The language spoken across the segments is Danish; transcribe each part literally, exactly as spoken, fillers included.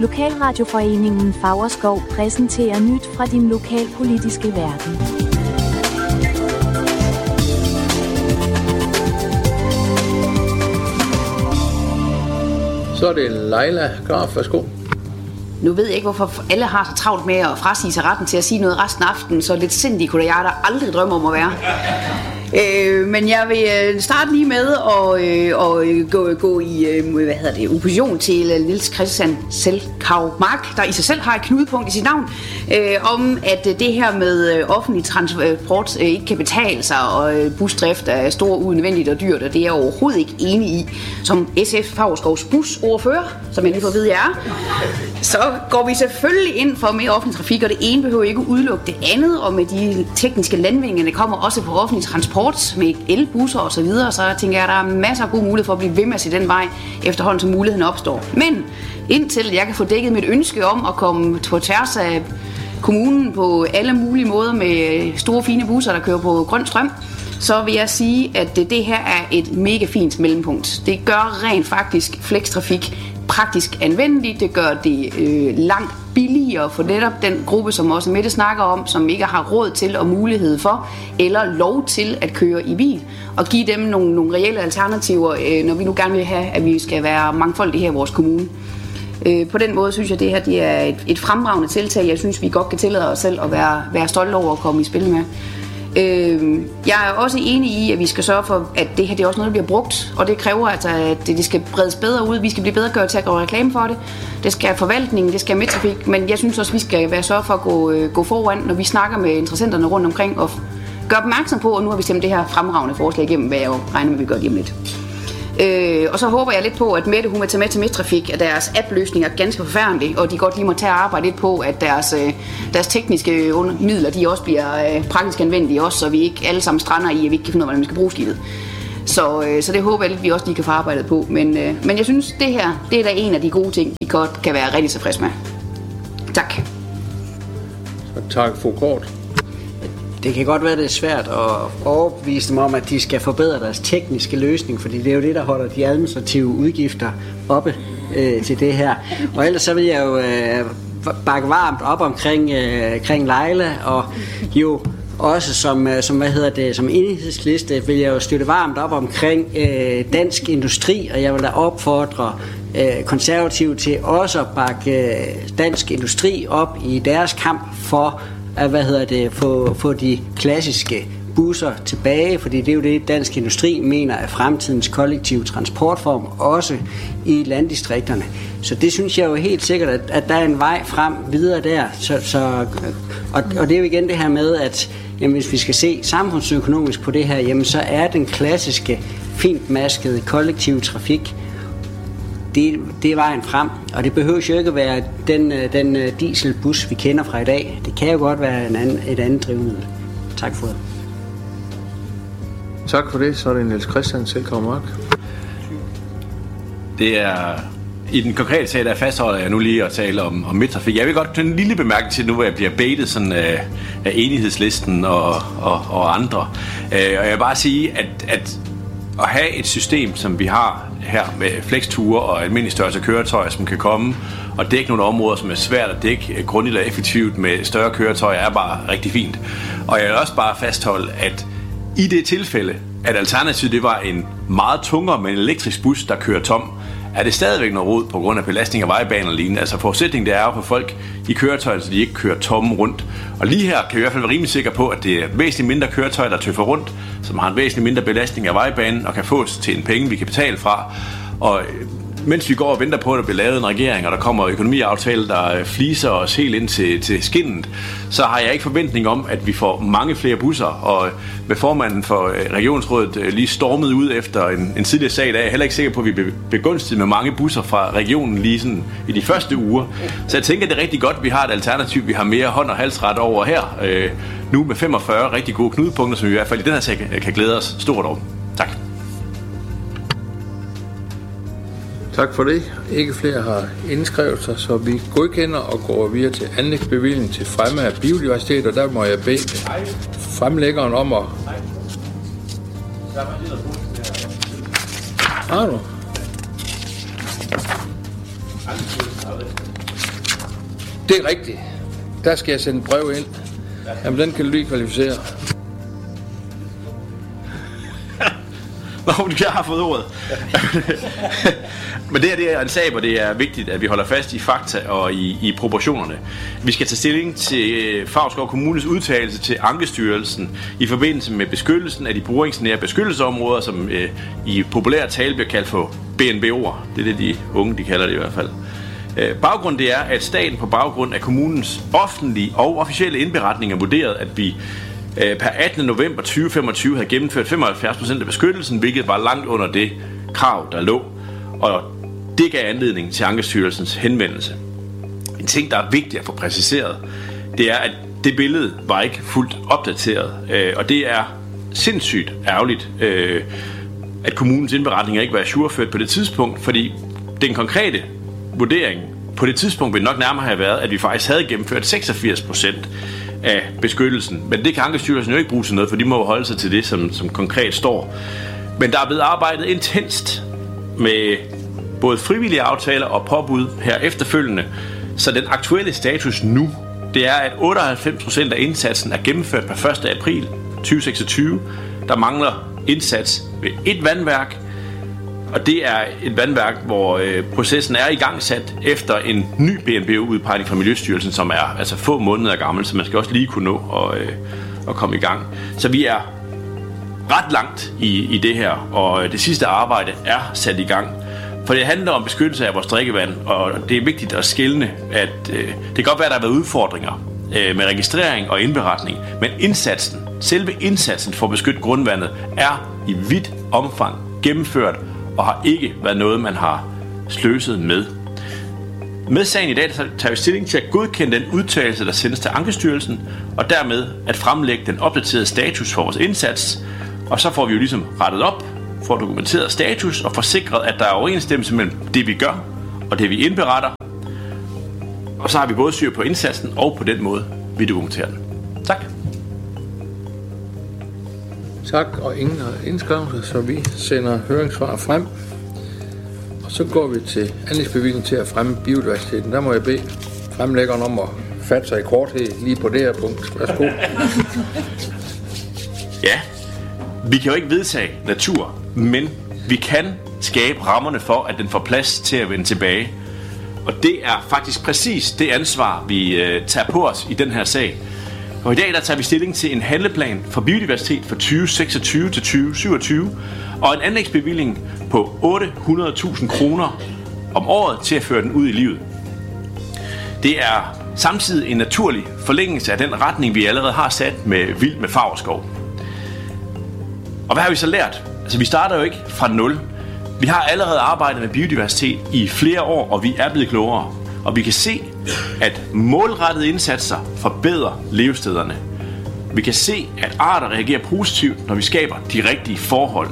Lokalradioforeningen Favrskov præsenterer nyt fra din lokalpolitiske verden. Så er det Leila Graf, værsgo. Nu ved jeg ikke, hvorfor alle har så travlt med at frasige sig retten til at sige noget resten af aftenen, så lidt sindig kunne jeg da aldrig drømme om at være. Øh, men jeg vil starte lige med at øh, og gå, gå i øh, hvad hedder det, opposition til Niels Christian Selkau Mark, der i sig selv har et knudepunkt i sit navn, øh, om at det her med øh, offentlig transport øh, ikke kan betale sig, og øh, busdrift er stor unødvendigt og dyrt, og det er jeg overhovedet ikke enig i. Som S F Favrskovs busordfører, som jeg lige får at vide, jeg er, så går vi selvfølgelig ind for mere offentlig trafik, og det ene behøver ikke udelukke det andet, og med de tekniske landvindinger, der kommer også på offentlig transport, med elbusser og så videre, så tænker jeg, at der er masser af gode muligheder for at blive ved med at se den vej, efterhånden som muligheden opstår. Men indtil jeg kan få dækket mit ønske om at komme på tværs af kommunen på alle mulige måder med store fine busser, der kører på grøn strøm, så vil jeg sige, at det her er et mega fint mellempunkt. Det gør rent faktisk flextrafik praktisk anvendeligt, det gør det øh, langt billigere for netop den gruppe, som også Mette snakker om, som ikke har råd til og mulighed for, eller lov til at køre i bil, og give dem nogle, nogle reelle alternativer, øh, når vi nu gerne vil have, at vi skal være mangfoldige her i vores kommune. Øh, på den måde synes jeg, at det her det er et, et fremragende tiltag, jeg synes, vi godt kan tillade os selv at være, være stolte over at komme i spil med. Øh, jeg er også enig i, at vi skal sørge for, at det her det er også noget, der bliver brugt, og det kræver altså, at det skal bredes bedre ud. Vi skal blive bedre gøre til at gøre reklame for det. Det skal forvaltningen, det skal midtrafik, men jeg synes også, at vi skal være sørge for at gå, gå foran, når vi snakker med interessenterne rundt omkring og gøre opmærksom på, og nu har vi stemt det her fremragende forslag igennem, hvad jeg jo regner med, at vi gør lige om lidt. Øh, og så håber jeg lidt på, at Mette, hun vil tage med til midtrafik, at deres app-løsning er ganske forfærdelige, og de godt lige må tage og arbejde lidt på, at deres, øh, deres tekniske midler, de også bliver øh, praktisk anvendelige også, så vi ikke alle sammen strander i, at vi ikke kan finde ud af, hvordan vi skal bruge skibet. Så, øh, så det håber jeg lidt, vi også lige kan få arbejdet på. Men, øh, men jeg synes, det her, det er da en af de gode ting, vi godt kan være rigtig tilfreds med. Tak. Så tak for kort. Det kan godt være, det er svært at overbevise dem om, at de skal forbedre deres tekniske løsning, fordi det er jo det, der holder de administrative udgifter oppe øh, til det her. Og ellers så vil jeg jo øh, bakke varmt op omkring, øh, omkring Leila, og jo også som, øh, som, hvad hedder det, som enhedsliste vil jeg jo støtte varmt op omkring øh, dansk industri, og jeg vil da opfordre øh, konservative til også at bakke øh, dansk industri op i deres kamp for at hvad hedder det, få, få de klassiske busser tilbage, fordi det er jo det, dansk industri mener er fremtidens kollektive transportform, også i landdistrikterne. Så det synes jeg jo helt sikkert, at, at der er en vej frem videre der. Så, så, og, og det er jo igen det her med, at jamen, hvis vi skal se samfundsøkonomisk på det her, jamen, så er den klassiske, fintmaskede kollektive trafik, Det, det er vejen frem, og det behøver jo ikke at være den, den dieselbus, vi kender fra i dag. Det kan jo godt være en anden, et andet drivmiddel. Tak for det. Tak for det. Så er det Niels Christian Selkau Mark. Det er i den konkrete sag, der fastholder jeg nu lige at tale om, om midtrafik. Jeg vil godt tage en lille bemærkning til nu, hvor jeg bliver baitet sådan af, af enighedslisten og, og, og andre. Og jeg vil bare sige, at, at at have et system, som vi har her med flexture og almindelige størrelse køretøjer, som kan komme og dække nogle områder, som er svært at dække grundigt og effektivt med større køretøjer, er bare rigtig fint. Og jeg vil også bare fastholde, at i det tilfælde, at alternativet det var en meget tungere, men elektrisk bus, der kører tom, er det stadigvæk noget rod på grund af belastning af vejbaner og lignende. Altså forudsætningen det er jo for folk i køretøjer, så de ikke kører tomme rundt. Og lige her kan vi i hvert fald være rimelig sikre på, at det er væsentligt mindre køretøjer, der tøffer rundt, som har en væsentligt mindre belastning af vejbanen og kan fås til en penge, vi kan betale fra. Og mens vi går og venter på, at der bliver lavet en regering, og der kommer økonomiaftale, der fliser os helt ind til, til skinnet, så har jeg ikke forventning om, at vi får mange flere busser. Og med formanden for regionsrådet lige stormet ud efter en, en tidligere sag, der er jeg heller ikke sikker på, at vi er begunstiget med mange busser fra regionen lige sådan i de første uger. Så jeg tænker, det er rigtig godt, at vi har et alternativ. Vi har mere hånd- og halsret over her. Øh, nu med femogfyrre rigtig gode knudepunkter, som vi i hvert fald i den her sag kan glæde os stort over. Tak. Tak for det. Ikke flere har indskrevet sig, så vi godkender og går videre til anlægsbevilling til fremme af biodiversitet, og der må jeg bede fremlæggeren om at... Har du? Det er rigtigt. Der skal jeg sende et brev ind. Jamen, den kan du lige kvalificere. Nå, jeg har fået ordet. Men det her det er en sag, hvor det er vigtigt, at vi holder fast i fakta og i, i proportionerne. Vi skal tage stilling til Favrskov Kommunes udtalelse til Ankestyrelsen i forbindelse med beskyttelsen af de boringsnære beskyttelsesområder, som øh, i populær tale bliver kaldt for B N B O'er. Det er det, de unge de kalder det i hvert fald. Øh, baggrunden det er, at staten på baggrund af kommunens offentlige og officielle indberetninger vurderede, at vi per attende november tyve femogtyve havde gennemført femoghalvfjerds procent af beskyttelsen, hvilket var langt under det krav, der lå. Og det gav anledning til Ankestyrelsens henvendelse. En ting, der er vigtigt at få præciseret, det er, at det billede var ikke fuldt opdateret. Og det er sindssygt ærgerligt, at kommunens indberetninger ikke var ajourført på det tidspunkt, fordi den konkrete vurdering på det tidspunkt ville nok nærmere have været, at vi faktisk havde gennemført seksogfirs procent af beskyttelsen. Men det kan Ankestyrelsen jo ikke bruge til noget, for de må jo holde sig til det, som, som konkret står. Men der er blevet arbejdet intenst med både frivillige aftaler og påbud her efterfølgende. Så den aktuelle status nu, det er, at otteoghalvfems procent af indsatsen er gennemført per første april tyve seksogtyve. Der mangler indsats ved et vandværk, og det er et vandværk, hvor øh, processen er i gang sat efter en ny B N B O-udpegning fra Miljøstyrelsen, som er altså få måneder gammel, så man skal også lige kunne nå at, øh, at komme i gang. Så vi er ret langt i, i det her, og det sidste arbejde er sat i gang. For det handler om beskyttelse af vores drikkevand, og det er vigtigt at skelne, at øh, det kan godt være, at der har været udfordringer øh, med registrering og indberetning, men indsatsen, selve indsatsen for at beskytte grundvandet, er i vidt omfang gennemført, og har ikke været noget, man har sløset med. Med sagen i dag tager vi stilling til at godkende den udtalelse, der sendes til Ankestyrelsen, og dermed at fremlægge den opdaterede status for vores indsats. Og så får vi jo ligesom rettet op, får dokumenteret status og forsikret, at der er overensstemmelse mellem det, vi gør, og det, vi indberetter. Og så har vi både styr på indsatsen og på den måde, vi dokumenterer den. Tak. Tak, og ingen har indskrevet sig, så vi sender høringssvar frem. Og så går vi til anlægsbevilling til at fremme biodiversiteten. Der må jeg bede fremlæggeren om at fatte sig i korthed lige på det her punkt. Værsgo. Ja, vi kan jo ikke vedtage natur, men vi kan skabe rammerne for, at den får plads til at vende tilbage. Og det er faktisk præcis det ansvar, vi øh, tager på os i den her sag. Og i dag der tager vi stilling til en handleplan for biodiversitet for tyve seksogtyve til tyve syvogtyve og en anlægsbevilling på otte hundrede tusind kroner om året til at føre den ud i livet. Det er samtidig en naturlig forlængelse af den retning, vi allerede har sat med Vild med Favrskov. Og hvad har vi så lært? Altså vi starter jo ikke fra nul. Vi har allerede arbejdet med biodiversitet i flere år, og vi er blevet klogere. Og vi kan se, at målrettede indsatser forbedrer levestederne. Vi kan se, at arter reagerer positivt, når vi skaber de rigtige forhold.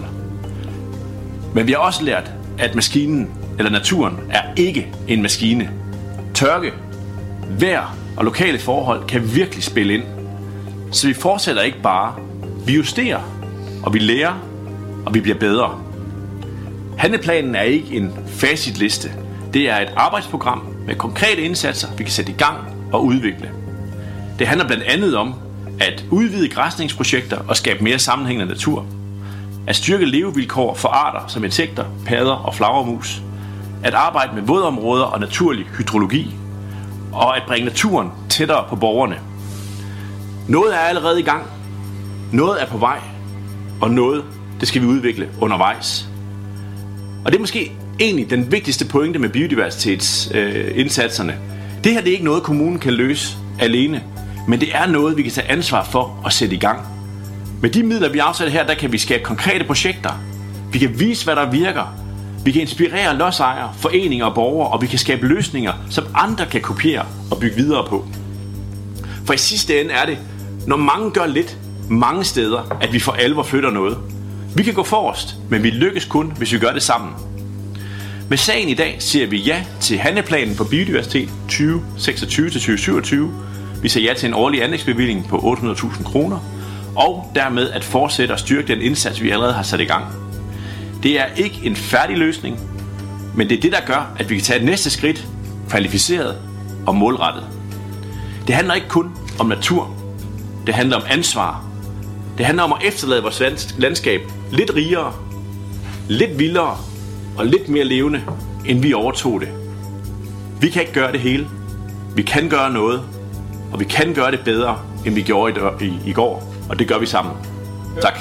Men vi har også lært, at maskinen, eller naturen, er ikke en maskine. Tørke, vejr og lokale forhold kan virkelig spille ind. Så vi fortsætter ikke bare. Vi justerer, og vi lærer, og vi bliver bedre. Handleplanen er ikke en facitliste. Det er et arbejdsprogram med konkrete indsatser, vi kan sætte i gang og udvikle. Det handler blandt andet om at udvide græsningsprojekter og skabe mere sammenhængende natur. At styrke levevilkår for arter som insekter, padder og flagermus. At arbejde med vådområder og naturlig hydrologi. Og at bringe naturen tættere på borgerne. Noget er allerede i gang. Noget er på vej. Og noget, det skal vi udvikle undervejs. Og det er måske egentlig den vigtigste pointe med biodiversitetsindsatserne. Øh, det her det er ikke noget, kommunen kan løse alene, men det er noget, vi kan tage ansvar for at sætte i gang. Med de midler, vi afsætter her, der kan vi skabe konkrete projekter. Vi kan vise, hvad der virker. Vi kan inspirere lodsejere, foreninger og borgere, og vi kan skabe løsninger, som andre kan kopiere og bygge videre på. For i sidste ende er det, når mange gør lidt, mange steder, at vi for alvor flytter noget. Vi kan gå forrest, men vi lykkes kun, hvis vi gør det sammen. Med sagen i dag siger vi ja til handleplanen for biodiversitet tyve seksogtyve til tyve syvogtyve. Vi siger ja til en årlig anlægsbevilling på otte hundrede tusind kroner, og dermed at fortsætte og styrke den indsats, vi allerede har sat i gang. Det er ikke en færdig løsning, Men det er det, der gør, at vi kan tage et næste skridt kvalificeret og målrettet. Det handler ikke kun om natur. Det handler om ansvar. Det handler om at efterlade vores landskab lidt rigere, lidt vildere og lidt mere levende, end vi overtog det. Vi kan ikke gøre det hele. Vi kan gøre noget, og vi kan gøre det bedre, end vi gjorde i, i, i går. Og det gør vi sammen. Tak.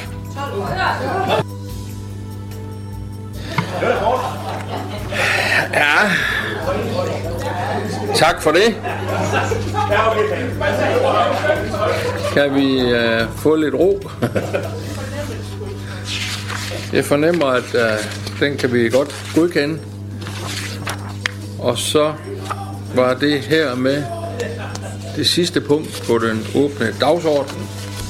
Ja. Tak for det. Kan vi uh, få lidt ro? Jeg fornemmer, at uh, den kan vi godt godkende. Og så var det her med det sidste punkt på den åbne dagsorden.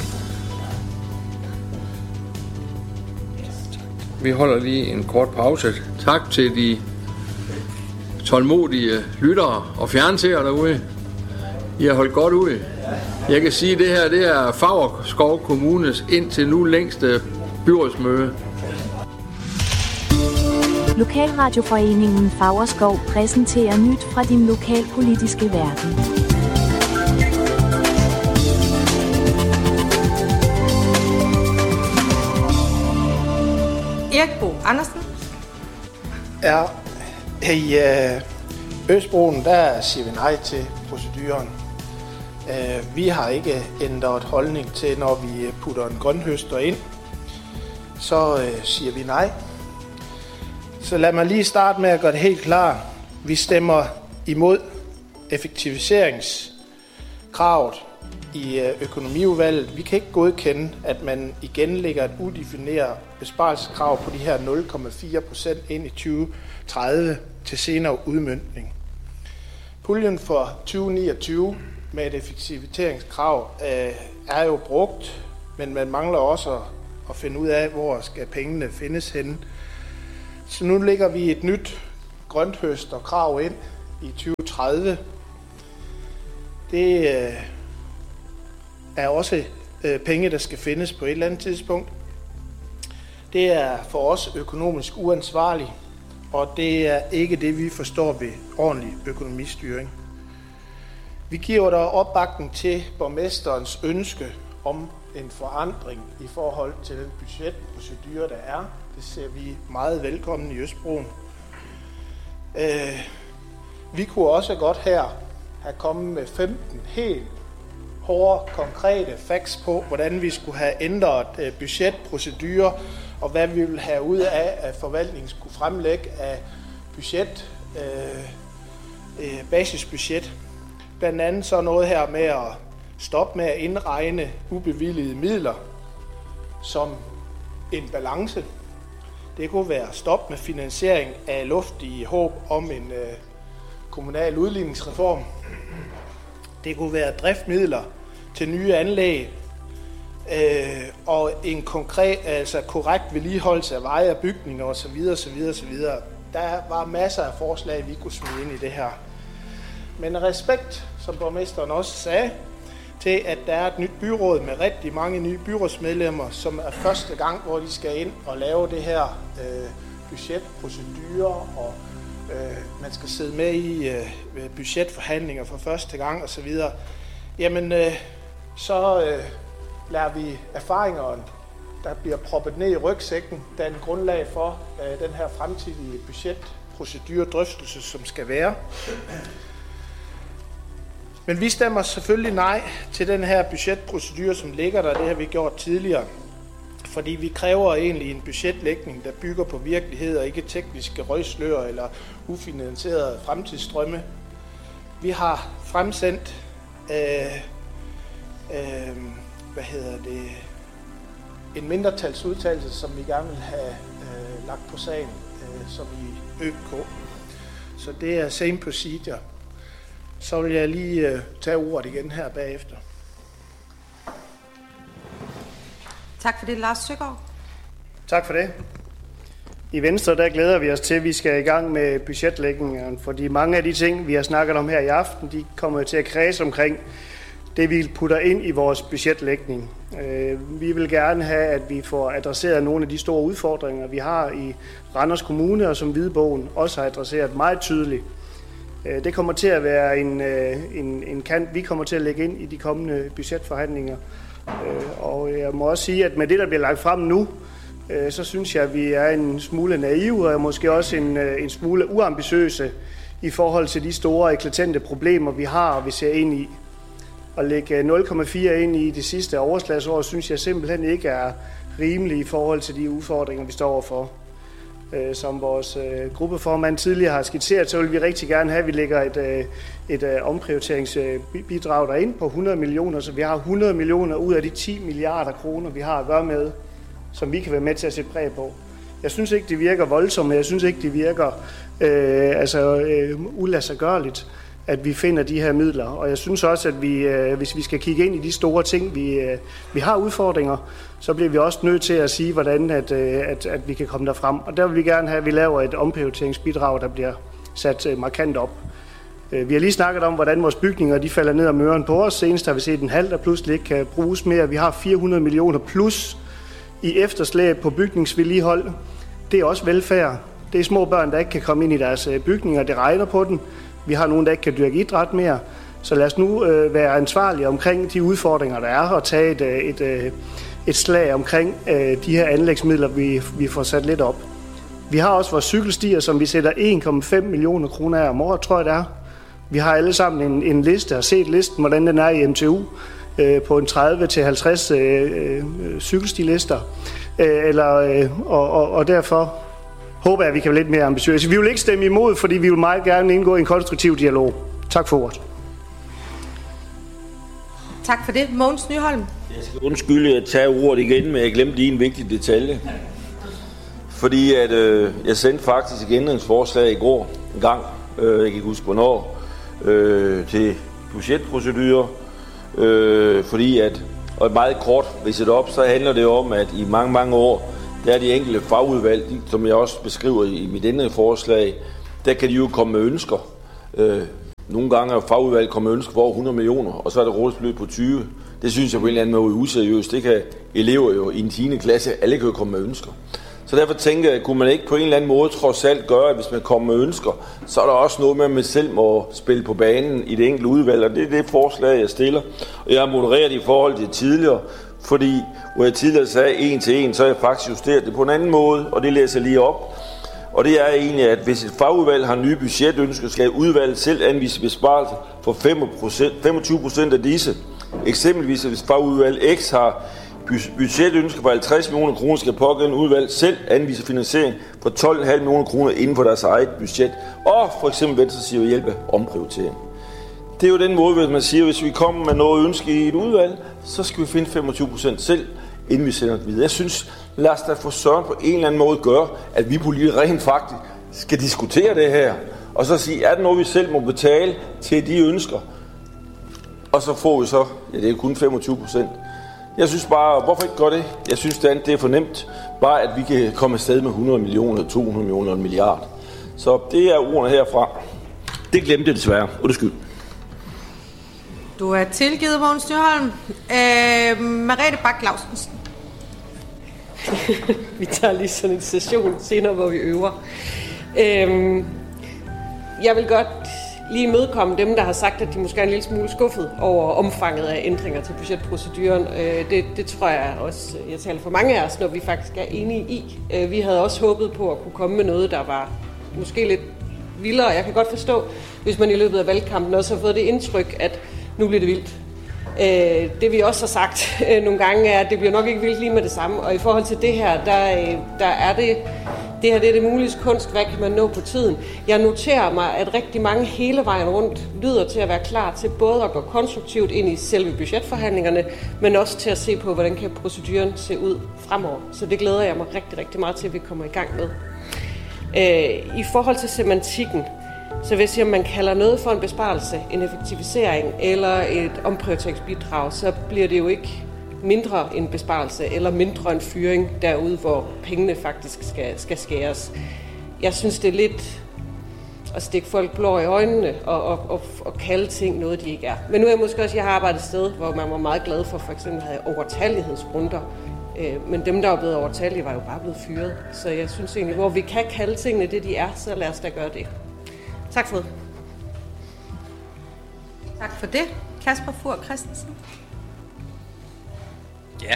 Vi holder lige en kort pause. Tak til de tålmodige lyttere og fjernseere derude. I har holdt godt ud. Jeg kan sige, at det her det er Favrskov Kommunes indtil nu længste byrådsmøde. Lokalradioforeningen Favrskov præsenterer nyt fra din lokalpolitiske verden. Erik Bo Andersen. Ja, i øh, Østbroen, der siger vi nej til proceduren. Øh, vi har ikke ændret holdning til, når vi putter en grønhøster ind, så øh, siger vi nej. Så lad mig lige starte med at gøre det helt klart. Vi stemmer imod effektiviseringskravet i økonomiudvalget. Vi kan ikke godkende, at man igen lægger et udefineret besparelseskrav på de her nul komma fire procent ind i tyve tredive til senere udmøntning. Puljen for tyve niogtyve med et effektiviseringskrav øh, er jo brugt, men man mangler også at, at finde ud af, hvor skal pengene findes henne. Så nu lægger vi et nyt grønthøsterkrav ind i tyve tredive. Det øh, er også øh, penge, der skal findes på et eller andet tidspunkt. Det er for os økonomisk uansvarligt, og det er ikke det, vi forstår ved ordentlig økonomistyring. Vi giver der opbakning til borgmesterens ønske om en forandring i forhold til den budgetprocedure, der er. Det ser vi meget velkommen i Østbroen. Øh, vi kunne også godt her have kommet med femten helt hårde, konkrete facts på, hvordan vi skulle have ændret øh, budgetprocedurer, og hvad vi ville have ud af, at forvaltningen skulle fremlægge af budget, øh, øh, basisbudget. Blandt andet så noget her med at stoppe med at indregne ubevilligede midler som en balance. Det kunne være stop med finansiering af luftige håb om en øh, kommunal udligningsreform. Det kunne være driftmidler til nye anlæg øh, og en konkret, altså korrekt vedligeholdelse af veje og bygninger osv. osv. osv. Der var masser af forslag, vi kunne smide ind i det her. Men respekt, som borgmesteren også sagde, til at der er et nyt byråd med rigtig mange nye byrådsmedlemmer, som er første gang, hvor de skal ind og lave det her øh, budgetprocedurer, og øh, man skal sidde med i øh, budgetforhandlinger for første gang osv. Jamen, øh, så øh, lader vi erfaringerne, der bliver proppet ned i rygsækken, danne grundlag for øh, den her fremtidige budgetproceduredrøftelse, som skal være. Men vi stemmer selvfølgelig nej til den her budgetprocedure, som ligger der. Det har vi gjort tidligere. Fordi vi kræver egentlig en budgetlægning, der bygger på virkelighed og ikke tekniske røgslør eller ufinansierede fremtidsstrømme. Vi har fremsendt øh, øh, hvad hedder det, en mindretalsudtalelse, som vi gerne vil have øh, lagt på sagen, øh, som i Ø K. Så det er same procedure. Så vil jeg lige øh, tage ordet igen her bagefter. Tak for det, Lars Søgaard. Tak for det. I Venstre der glæder vi os til, at vi skal i gang med budgetlægningen, fordi mange af de ting, vi har snakket om her i aften, de kommer til at kredse omkring det vi putter ind i vores budgetlægning. Vi vil gerne have, at vi får adresseret nogle af de store udfordringer, vi har i Randers Kommune, og som Hvidbogen også har adresseret meget tydeligt. Det kommer til at være en, en, en kant, vi kommer til at lægge ind i de kommende budgetforhandlinger. Og jeg må også sige, at med det, der bliver lagt frem nu, så synes jeg, at vi er en smule naive og måske også en, en smule uambitiøse i forhold til de store eklatante problemer, vi har og vi ser ind i. At lægge nul komma fire ind i det sidste overslagsår, synes jeg simpelthen ikke er rimeligt i forhold til de udfordringer, vi står overfor. Som vores gruppeformand tidligere har skitseret, så vil vi rigtig gerne have, at vi lægger et, et omprioriteringsbidrag derind på hundrede millioner, så vi har hundrede millioner ud af de ti milliarder kroner, vi har at gøre med, som vi kan være med til at sætte præg på. Jeg synes ikke, det virker voldsomt, men jeg synes ikke, det virker øh, altså, øh, uladsiggørligt, at vi finder de her midler. Og jeg synes også, at vi, øh, hvis vi skal kigge ind i de store ting, vi, øh, vi har udfordringer, så bliver vi også nødt til at sige, hvordan at, øh, at, at vi kan komme derfrem. Og der vil vi gerne have, at vi laver et omprioriteringsbidrag, der bliver sat øh, markant op. Øh, vi har lige snakket om, hvordan vores bygninger de falder ned om øren på os. Senest har vi set en halv, der pludselig ikke kan bruges mere. Vi har fire hundrede millioner plus i efterslæb på bygningsvedligehold. Det er også velfærd. Det er små børn, der ikke kan komme ind i deres bygninger. Det regner på den. Vi har nogen, der ikke kan dyrke idræt mere. Så lad os nu øh, være ansvarlige omkring de udfordringer, der er, og tage et, et, et, et slag omkring øh, de her anlægsmidler, vi, vi får sat lidt op. Vi har også vores cykelstier, som vi sætter en komma fem millioner kroner af om året, tror jeg det er. Vi har alle sammen en, en liste, og set listen, hvordan den er i M T U, øh, på en tredive til halvtreds øh, øh, cykelstillister. Øh, eller, øh, og, og, og derfor håber jeg, at vi kan være lidt mere ambitiøse. Vi vil ikke stemme imod, fordi vi vil meget gerne indgå i en konstruktiv dialog. Tak for ordet. Tak for det. Mogens Nyholm. Jeg skal undskylde at tage ordet igen, men jeg glemte lige en vigtig detalje. Fordi at, øh, jeg sendte faktisk et ændringsforslag i går en gang, øh, jeg kan ikke huske hvornår, øh, til budgetprocedurer. Øh, fordi at, og meget kort ridset op, så handler det om, at i mange, mange år, der er de enkelte fagudvalg, de, som jeg også beskriver i mit ændringsforslag, der kan de jo komme med ønsker. Øh, nogle gange er fagudvalg kommet med ønsker for over hundrede millioner, og så er det rådsbeløb på tyve. Det synes jeg på en eller anden måde er useriøst. Det kan elever jo i en tiende klasse, alle kan jo komme med ønsker. Så derfor tænker jeg, kunne man ikke på en eller anden måde trods alt gøre, at hvis man kommer med ønsker, så er der også noget med, at man selv må spille på banen i det enkelte udvalg, og det er det forslag, jeg stiller. Og jeg har modereret i forhold til tidligere, fordi hvor jeg tidligere sagde en til en, så har jeg faktisk justeret det på en anden måde, og det læser jeg lige op. Og det er egentlig, at hvis et fagudvalg har nye budgetønsker, skal udvalget selv anvise besparelser for femogtyve procent af disse. Eksempelvis, hvis fagudvalg X har budgetønsker på halvtreds millioner kroner, skal pågældende udvalg selv anvise finansiering for tolv komma fem millioner kroner inden for deres eget budget. Og for eksempel Venstre siger hjælp af omprioritering. Det er jo den måde, hvis man siger, hvis vi kommer med noget ønske i et udvalg, så skal vi finde femogtyve procent selv, inden vi sender det videre. Jeg synes, lad os da få Søren på en eller anden måde gøre, at vi politikere rent faktisk skal diskutere det her. Og så sige, er det noget, vi selv må betale til de ønsker? Og så får vi så, ja det er kun femogtyve procent. Jeg synes bare, hvorfor ikke gøre det? Jeg synes, det er for nemt, bare at vi kan komme afsted med hundrede millioner, to hundrede millioner og en milliard. Så det er ordene herfra. Det glemte jeg desværre. Undskyld. Du er tilgivet, Mogens Nyholm. Øh, Merete Bak Clausen. Vi tager lige sådan en session senere, hvor vi øver. Øh, jeg vil godt lige imødekomme dem, der har sagt, at de måske er en lille smule skuffet over omfanget af ændringer til budgetproceduren. Øh, det, det tror jeg også, jeg taler for mange af os, når vi faktisk er enige i. Øh, vi havde også håbet på at kunne komme med noget, der var måske lidt vildere. Jeg kan godt forstå, hvis man i løbet af valgkampen også har fået det indtryk, at nu bliver det vildt. Øh, det vi også har sagt øh, nogle gange er, at det bliver nok ikke vildt lige med det samme. Og i forhold til det her, der, øh, der er det, det her det er det mulige kunst, hvad kan man nå på tiden. Jeg noterer mig, at rigtig mange hele vejen rundt lyder til at være klar til både at gå konstruktivt ind i selve budgetforhandlingerne, men også til at se på, hvordan kan proceduren se ud fremover. Så det glæder jeg mig rigtig, rigtig meget til, at vi kommer i gang med. Øh, I forhold til semantikken, så hvis jeg, man kalder noget for en besparelse, en effektivisering eller et omprioriteringsbidrag, så bliver det jo ikke mindre en besparelse eller mindre en fyring derude, hvor pengene faktisk skal, skal skæres. Jeg synes, det er lidt, at stikke folk blå i øjnene og, og, og, og kalde ting noget, de ikke er. Men nu er jeg måske også, jeg har arbejdet et sted, hvor man var meget glad for for eksempel at have overtallighedsrunder. Øh, men dem, der var blevet overtallige, var jo bare blevet fyret. Så jeg synes egentlig, hvor vi kan kalde tingene det, de er, så lad os da gøre det. Tak for det. Tak for det. Kasper Fur Christensen. Ja.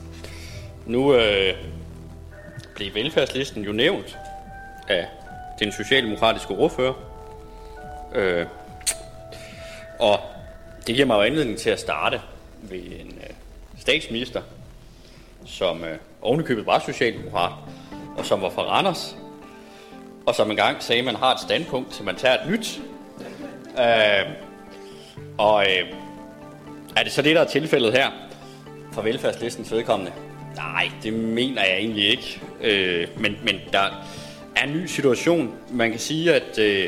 Nu øh, blev velfærdslisten jo nævnt af den socialdemokratiske ordfører. Øh, og det giver mig jo anledning til at starte ved en øh, statsminister, som øh, ovenikøbet var socialdemokrat, og som var fra Randers, og som engang sagde, at man har et standpunkt, til man tager et nyt. Øh, og øh, er det så det, der er tilfældet her for velfærdslistens vedkommende? Nej, det mener jeg egentlig ikke. Øh, men, men der er en ny situation. Man kan sige, at øh,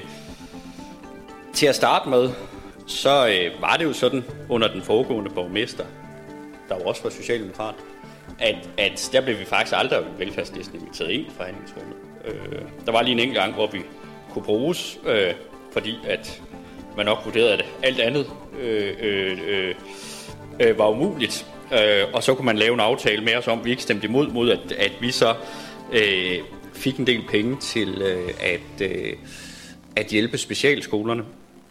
til at starte med, så øh, var det jo sådan under den foregående borgmester, der jo også var socialdemokrat, at, at der blev vi faktisk aldrig velfærdslisten inviteret ind i forhandlingsrummet. Øh, der var lige en enkelt gang, hvor vi kunne bruges, øh, fordi at man nok vurderede, at alt andet øh, øh, øh, var umuligt. Øh, og så kunne man lave en aftale med os om, at vi ikke stemte imod, mod at, at vi så øh, fik en del penge til øh, at, øh, at hjælpe specialskolerne.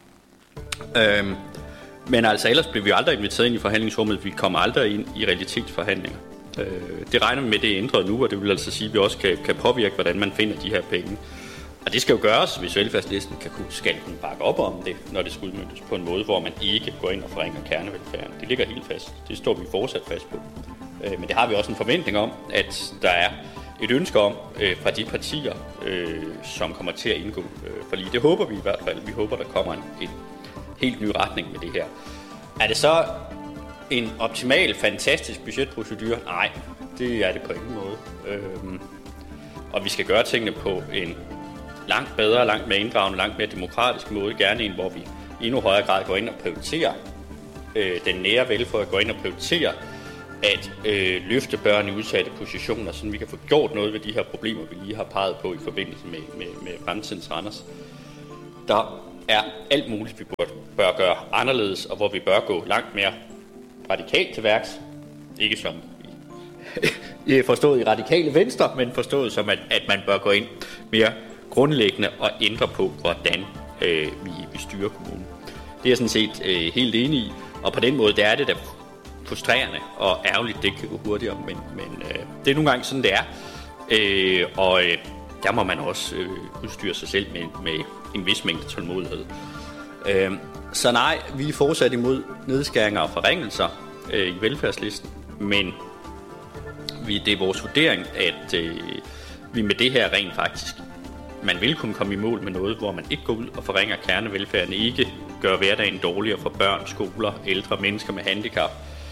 Øh, men altså ellers blev vi aldrig inviteret ind i forhandlingsrummet. Vi kommer aldrig ind i realitetsforhandlinger. Øh, det regner vi med, det er ændret nu, og det vil altså sige, at vi også kan, kan påvirke, hvordan man finder de her penge. Og det skal jo gøres, hvis velfærdslisten kan kunne, skal kunne bakke op om det, når det skal udmøntes på en måde, hvor man ikke går ind og forringer kernevelfærden. Det ligger helt fast. Det står vi fortsat fast på. Øh, men det har vi også en forventning om, at der er et ønske om øh, fra de partier, øh, som kommer til at indgå øh, forlig. Det håber vi i hvert fald. Vi håber, der kommer en, en helt ny retning med det her. Er det så en optimal, fantastisk budgetprocedure? Nej, det er det på ingen måde. Øh, og vi skal gøre tingene på en langt bedre, langt mere inddragende, langt mere demokratisk måde. Gerne en, hvor vi i endnu højere grad går ind og prioriterer øh, den nære velfærd, går ind og prioriterer at øh, løfte børn i udsatte positioner, så vi kan få gjort noget ved de her problemer, vi lige har peget på i forbindelse med, med, med fremtidens Randers. Der er alt muligt, vi bør, bør gøre anderledes, og hvor vi bør gå langt mere radikalt til værks. Ikke som i, forstået i radikale venstre, men forstået som, at, at man bør gå ind mere grundlæggende og ændre på, hvordan øh, vi, vi styrer kommunen. Det er jeg sådan set øh, helt enig i, og på den måde der er det da frustrerende og ærgerligt, det kan gå hurtigere, men, men øh, det er nogle gange sådan, det er. Øh, og øh, der må man også øh, udstyre sig selv med, med en vis mængde tålmodighed. Øh, så nej, vi er fortsat imod nedskæringer og forringelser øh, i velfærdslisten, men vi, det er vores vurdering, at øh, vi med det her rent faktisk man vil kunne komme i mål med noget, hvor man ikke går ud og forringer kernevelfærden, ikke gør hverdagen dårligere for børn, skoler, ældre, mennesker med handicap,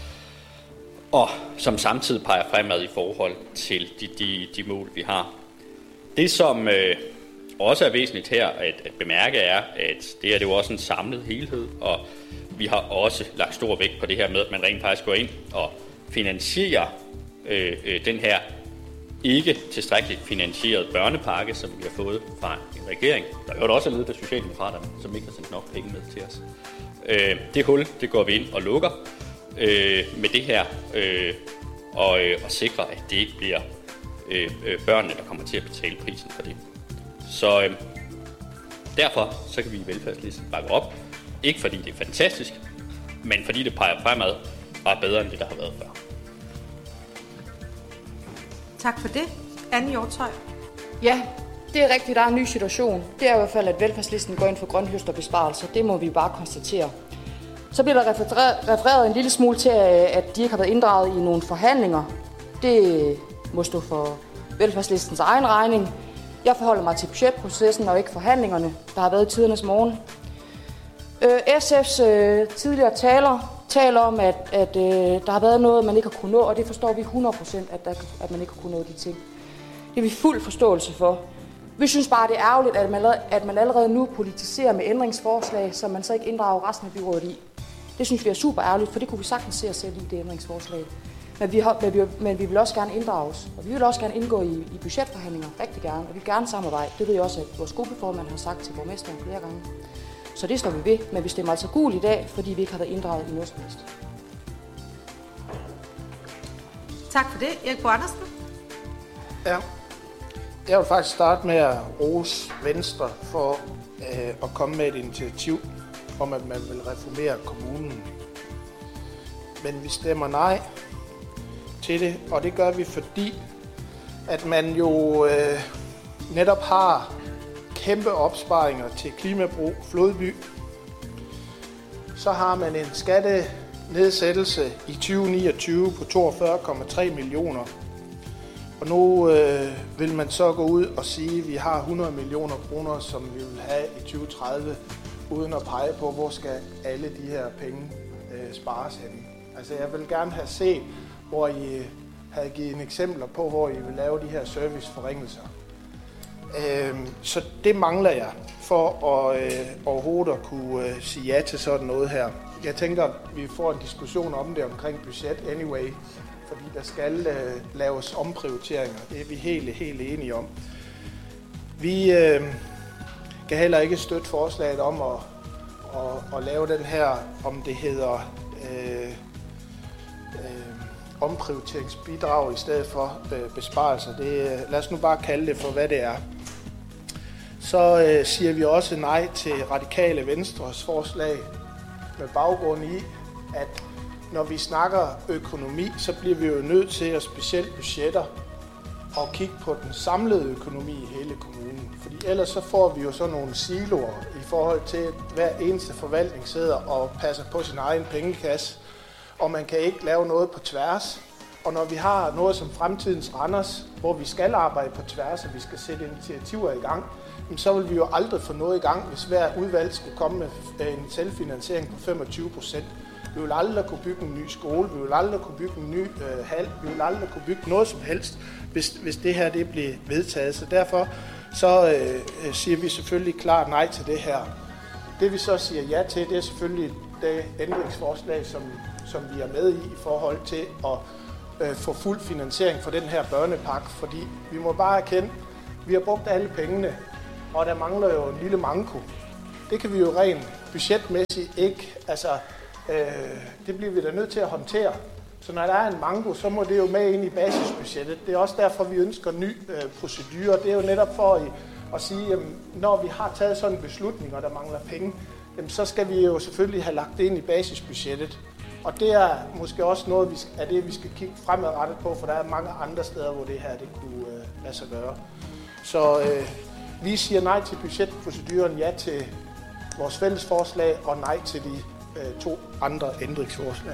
og som samtidig peger fremad i forhold til de, de, de mål, vi har. Det, som øh, også er væsentligt her at, at bemærke, er, at det er det jo også en samlet helhed, og vi har også lagt stor vægt på det her med, at man rent faktisk går ind og finansierer øh, øh, den her ikke tilstrækkeligt finansieret børnepakke, som vi har fået fra en regering, der jo også er ledet af Socialdemokraterne, som ikke har sendt nok penge med til os. Øh, det hul, det går vi ind og lukker øh, med det her, øh, og, øh, og sikrer, at det ikke bliver øh, øh, børnene, der kommer til at betale prisen for det. Så øh, derfor så kan vi i velfærdslisten bakke op. Ikke fordi det er fantastisk, men fordi det peger fremad og er bedre end det, der har været før. Tak for det. Anne Hjortøj. Ja, det er rigtigt, der er en ny situation. Det er i hvert fald, at velfærdslisten går ind for grønthøsterbesparelser. Det må vi bare konstatere. Så bliver der refereret en lille smule til, at de ikke har været inddraget i nogle forhandlinger. Det må stå for velfærdslistens egen regning. Jeg forholder mig til budgetprocessen og ikke forhandlingerne, der har været i tidernes morgen. S F's tidligere taler taler om, at, at øh, der har været noget, man ikke har kunnet nå, og det forstår vi hundrede procent, at, der, at man ikke har kunnet nå de ting. Det er vi fuld forståelse for. Vi synes bare, det er ærgerligt, at man, at man allerede nu politiserer med ændringsforslag, som man så ikke inddrager resten af byrådet i. Det synes vi er super ærgerligt, for det kunne vi sagtens se os selv i det ændringsforslag. Men vi, har, men, vi, men vi vil også gerne inddrages, og vi vil også gerne indgå i, i budgetforhandlinger, rigtig gerne, og vi vil gerne samarbejde. Det ved jeg også, at vores gruppeformand har sagt til borgmesteren flere gange. Så det står vi ved, men vi stemmer altså gul i dag, fordi vi ikke har været inddraget i noget som helst. Tak for det. Erik Bo Andersen. Ja. Jeg vil faktisk starte med at rose Venstre for øh, at komme med et initiativ om, at man vil reformere kommunen. Men vi stemmer nej til det, og det gør vi, fordi at man jo øh, netop har kæmpe opsparinger til Klimabrug Flodby. Så har man en skattenedsættelse i tyve niogtyve på toogfyrre komma tre millioner. Og nu øh, vil man så gå ud og sige, at vi har hundrede millioner kroner, som vi vil have i tyve tredive, uden at pege på, hvor skal alle de her penge øh, spares henne. Altså jeg vil gerne have set, hvor I havde givet en eksempler på, hvor I vil lave de her serviceforringelser. Øh, så det mangler jeg for at øh, overhovedet at kunne øh, sige ja til sådan noget her. Jeg tænker, at vi får en diskussion om det omkring budget anyway, fordi der skal øh, laves omprioriteringer. Det er vi helt, helt enige om. Vi øh, kan heller ikke støtte forslaget om at, at, at lave den her, om det hedder øh, øh, omprioriteringsbidrag i stedet for øh, besparelser. Det, lad os nu bare kalde det for, hvad det er. Så øh, siger vi også nej til Radikale Venstres forslag med baggrund i, at når vi snakker økonomi, så bliver vi jo nødt til at specielt budgetter og kigge på den samlede økonomi i hele kommunen. Fordi ellers så får vi jo sådan nogle siloer i forhold til, at hver eneste forvaltning sidder og passer på sin egen pengekasse, og man kan ikke lave noget på tværs. Og når vi har noget som Fremtidens Randers, hvor vi skal arbejde på tværs, og vi skal sætte initiativer i gang, så vil vi jo aldrig få noget i gang, hvis hver udvalg skulle komme med en selvfinansiering på femogtyve procent. Vi vil aldrig kunne bygge en ny skole, vi vil aldrig kunne bygge en ny øh, hal, vi vil aldrig kunne bygge noget som helst, hvis, hvis det her det bliver vedtaget. Så derfor så øh, siger vi selvfølgelig klart nej til det her. Det vi så siger ja til, det er selvfølgelig det ændringsforslag, som, som vi er med i i forhold til at øh, få fuld finansiering for den her børnepakke, fordi vi må bare erkende, vi har brugt alle pengene, og der mangler jo en lille manko. Det kan vi jo rent budgetmæssigt ikke, altså øh, det bliver vi da nødt til at håndtere. Så når der er en manko, så må det jo med ind i basisbudgettet. Det er også derfor, vi ønsker ny øh, procedure. Det er jo netop for at, at sige, at når vi har taget sådan en beslutning, og der mangler penge, jamen, så skal vi jo selvfølgelig have lagt det ind i basisbudgettet. Og det er måske også noget af det, vi skal kigge fremadrettet på, for der er mange andre steder, hvor det her det kunne øh, lade sig gøre. Så øh, vi siger nej til budgetproceduren, ja til vores fælles forslag, og nej til de øh, to andre ændringsforslag.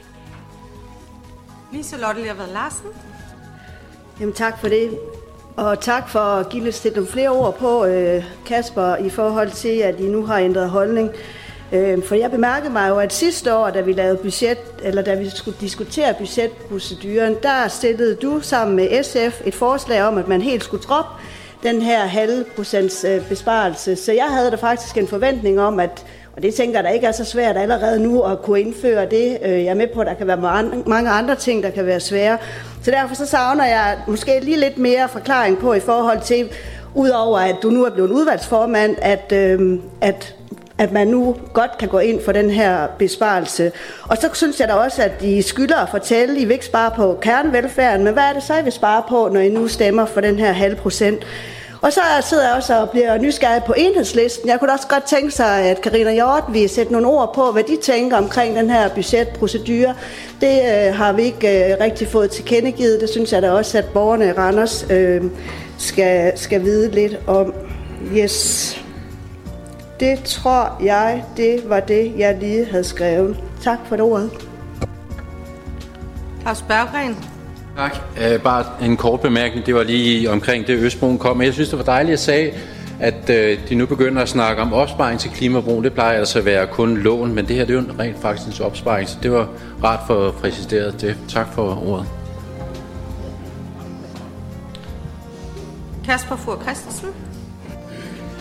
Lise-Lotte Lervad Larsen. Jamen tak for det. Og tak for at give lidt nogle flere ord på, øh, Kasper, i forhold til, at I nu har ændret holdning. Øh, for jeg bemærkede mig jo, at sidste år, da vi lavede budget, eller da vi skulle diskutere budgetproceduren, der stillede du sammen med S F et forslag om, at man helt skulle droppe den her halve procents besparelse. Så jeg havde da faktisk en forventning om, at, og det tænker jeg da ikke er så svært allerede nu at kunne indføre det. Jeg er med på, at der kan være mange andre ting, der kan være svære. Så derfor så savner jeg måske lige lidt mere forklaring på i forhold til, udover at du nu er blevet udvalgsformand, at, øh, at at man nu godt kan gå ind for den her besparelse. Og så synes jeg da også, at I skylder at fortælle, I vil ikke spare på kernevelfærden, men hvad er det så, I vil spare på, når I nu stemmer for den her halv procent? Og så sidder jeg også og bliver nysgerrig på enhedslisten. Jeg kunne også godt tænke sig, at Karina Hjort vil sætte nogle ord på, hvad de tænker omkring den her budgetprocedure. Det øh, har vi ikke øh, rigtig fået tilkendegivet. Det synes jeg da også, at borgerne i Randers øh, skal, skal vide lidt om. Yes. Det tror jeg, det var det, jeg lige havde skrevet. Tak for det ordet. Claus Berggren. Tak. Uh, bare en kort bemærkning. Det var lige omkring det, Østbroen kom. Men jeg synes, det var dejligt at sige, at uh, de nu begynder at snakke om opsparing til Klimabroen. Det plejer altså at være kun lån, men det her det er jo rent faktisk en opsparing. Så det var rart for præciseret det. Tak for ordet. Kasper Fur Christensen.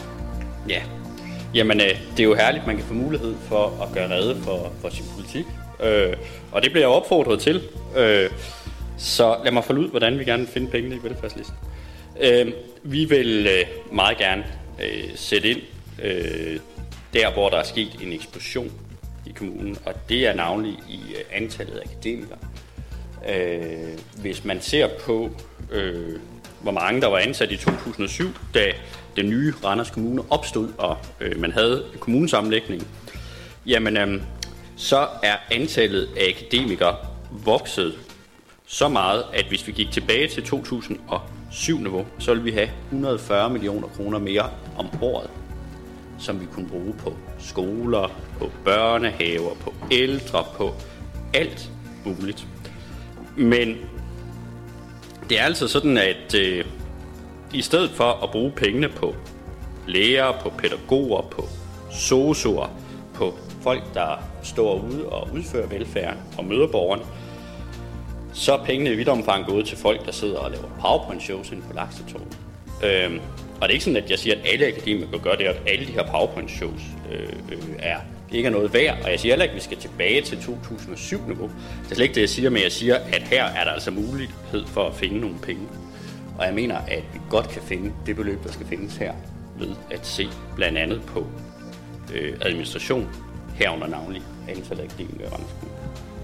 Ja. Jamen, øh, det er jo herligt, man kan få mulighed for at gøre rede for, for sin politik. Øh, og det bliver jeg opfordret til. Øh, så lad mig folde ud, hvordan vi gerne vil finde pengene i velfærdslisten. Øh, vi vil øh, meget gerne øh, sætte ind øh, der, hvor der er sket en eksplosion i kommunen, og det er navnlig i øh, antallet af akademikere. Øh, hvis man ser på, øh, hvor mange der var ansat i to tusind og syv, da den nye Randers Kommune opstod, og øh, man havde kommunesammenlægning, jamen øh, så er antallet af akademikere vokset så meget, at hvis vi gik tilbage til to tusind og syv-niveau, så ville vi have et hundrede og fyrre millioner kroner mere om året, som vi kunne bruge på skoler, på børnehaver, på ældre, på alt muligt. Men det er altså sådan, at øh, i stedet for at bruge pengene på lærere, på pædagoger, på sosuer, på folk, der står ude og udfører velfærden og møder borgerne, så er pengene i vidt omfang gået til folk, der sidder og laver PowerPoint-shows inde på Laksetorvet. Øhm, og det er ikke sådan, at jeg siger, at alle akademikere gør det, at alle de her PowerPoint-shows øh, øh, er ikke er noget værd. Og jeg siger heller ikke, at vi skal tilbage til to tusind og syv-niveau. Det er slet ikke det, jeg siger, men jeg siger, at her er der altså mulighed for at finde nogle penge. Og jeg mener, at vi godt kan finde det beløb, der skal findes her, ved at se blandt andet på øh, administration, herunder navnlig antallet af akademikere i Randers Kommune.